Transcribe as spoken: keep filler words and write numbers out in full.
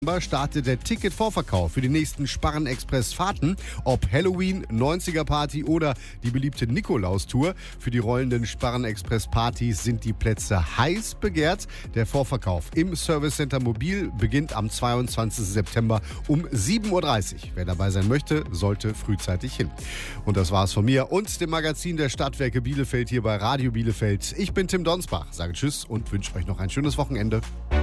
startet der Ticketvorverkauf für die nächsten Sparren-Express-Fahrten. Ob Halloween, neunziger-Party oder die beliebte Nikolaustour. Für die rollenden Sparren-Express-Partys sind die Plätze heiß begehrt. Der Vorverkauf im Service Center Mobil beginnt am zweiundzwanzigsten September um sieben Uhr dreißig. Wer dabei sein möchte, sollte frühzeitig hin. Und das war's von mir und dem Magazin der Stadtwerke Bielefeld hier bei Radio Bielefeld. Ich bin Tim Donsbach, sage Tschüss und wünsche euch noch ein schönes Wochenende.